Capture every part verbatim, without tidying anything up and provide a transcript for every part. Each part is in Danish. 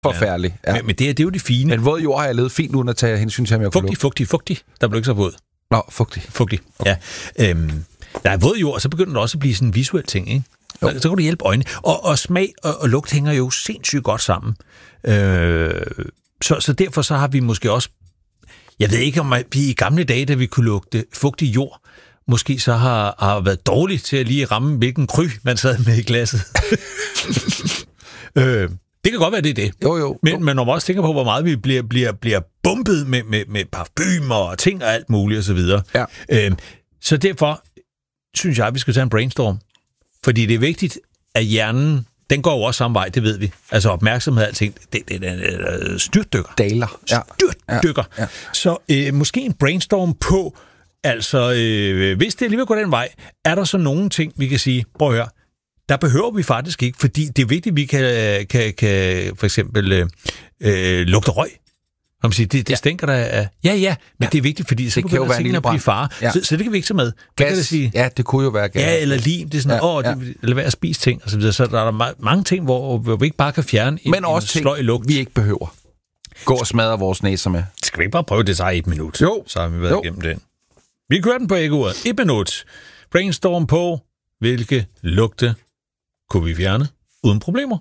Forfærdeligt. Ja. Men, men det, er, det er jo det fine. Men våd jord har jeg levet fint uden at tage hensyn til, om jeg kunne Fugtig, fugtig, fugtig. Der blev ikke så våd. Nå, fugtig. Fugtig, okay. Ja. Øhm, der er våd jord, og så begynder det også at blive sådan en visuel ting, ikke? Så, så kan du hjælpe øjnene. Og, og smag og, og lugt hænger jo sindssygt godt sammen. Øh, så, så derfor så har vi måske også... Jeg ved ikke, om vi i gamle dage, da vi kunne lugte fugtig jord, måske så har, har været dårligt til at lige ramme, hvilken kry man sad med i glasset. øh, det kan godt være, det er det. Jo, jo. Men, men når man også tænker på, hvor meget vi bliver, bliver, bliver bumpet med, med, med parfumer og ting og alt muligt osv. Så, ja. øh, så derfor synes jeg, at vi skal tage en brainstorm. Fordi det er vigtigt, at hjernen, den går jo også samme vej, det ved vi. Altså opmærksomhed og alting, det, det, det, det styrtdykker. Daler. Ja. Styrtdykker. Ja. Ja. Så øh, måske en brainstorm på, altså øh, hvis det alligevel går den vej, er der så nogle ting, vi kan sige, prøv at høre, der behøver vi faktisk ikke, fordi det er vigtigt, at vi kan, kan, kan for eksempel øh, øh, lugte røg. Man siger, det, det ja. stinker der af... Ja, ja, men ja. det er vigtigt, fordi så det kan jo være en lille brand. Fare. Ja. Så, så det kan vi ikke tage med. Gas, kan det sige, ja, det kunne jo være gas. Ja, eller lim, det er sådan, åh, ja, ja. eller være at spise ting, og så videre. Så der er der mange ting, hvor, hvor vi ikke bare kan fjerne en, men også en sløj lugt. Vi ikke behøver. Gå og smadre vores næser med. Skal vi ikke bare prøve det så i et minut? Jo. Så har vi været jo. igennem den. Vi kører den på æggeordet. Et minut. Brainstorm på, hvilke lugte kunne vi fjerne uden problemer?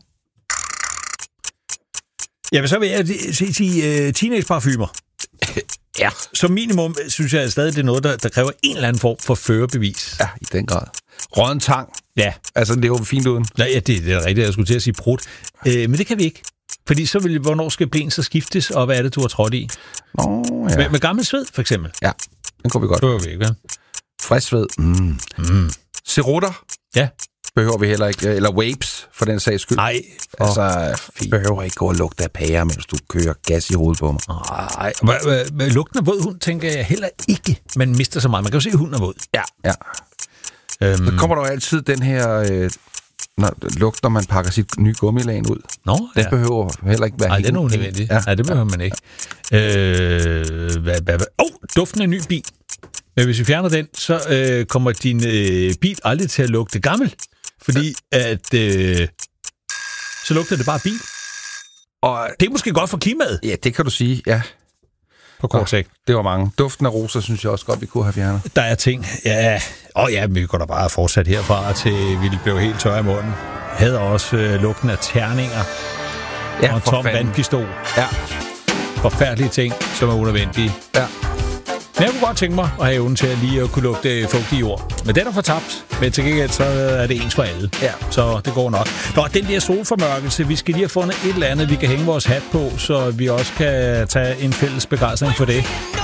Jamen, så vil jeg sige uh, teenage-parfumer. Ja. Som minimum, synes jeg stadig, det er noget, der, der kræver en eller anden form for førerbevis. Ja, i den grad. Rådden tang. Ja. Altså, det er jo fint uden. Nej, ja, det, det er rigtigt, jeg skulle til at sige brud. Øh, men det kan vi ikke. Fordi så vil, hvornår skal blæen så skiftes, og hvad er det, du har trådt i? Nå, ja. Med, med gammel sved, for eksempel. Ja, den kunne vi godt. Det behøver vi ikke, vel? Frisk sved. Mm. Mm. Cerutter. Ja. Behøver vi heller ikke. Eller vapes, for den sags skyld. Nej. Altså, vi behøver ikke gå og lugte af pære, mens du kører gas i hovedet på mig. Nej. Med lugten af våd hund, tænker jeg heller ikke, man mister så meget. Man kan jo se, at hunden er våd. Ja. ja. Øhm. Så kommer der jo altid den her... Øh, når, lugt, når man pakker sit nye gummilagen ud. Nå, det ja. behøver heller ikke være... Nej, det er unødvendigt. Ja. Nej, det behøver ja. man ikke. Øh, hvad, hvad, hvad? Oh, duften af en ny bil. Men hvis vi fjerner den, så øh, kommer din øh, bil aldrig til at lugte gammel. Fordi at øh, så lugter det bare bil. Og det er måske godt for klimaet. Ja, det kan du sige, ja. På kort sigt. Det var mange. Duften af roser, synes jeg også godt, vi kunne have fjernet. Der er ting, ja. Og ja, vi går da bare fortsat herfra til vi blev helt tørre i munden. Havde også øh, lugten af terninger. Ja, og en tom fanden. Vandpistol. Ja. Forfærdelige ting, som er unødvendige. Ja. Men jeg kunne godt tænke mig at have evnen til at lige at kunne lugte fugtig jord. Men den er fortabt. Men til gengæld så er det ens for alle. Ja. Så det går nok. Nå, den der solformørkelse, vi skal lige have fundet et eller andet, vi kan hænge vores hat på, så vi også kan tage en fælles begejstring for det.